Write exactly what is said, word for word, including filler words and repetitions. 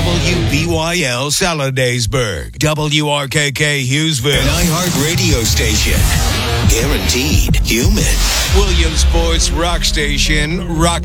W B Y L Saladaysburg, W R K K Hughesville, an iHeart radio station. Guaranteed human. Williamsport's rock station, Rock